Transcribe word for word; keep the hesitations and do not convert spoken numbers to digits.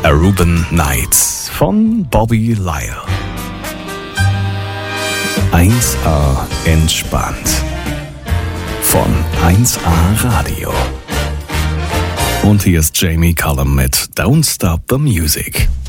Aruban Nights von Bobby Lyle. eins A entspannt von eins A Radio. Und hier ist Jamie Cullum mit Don't Stop the Music.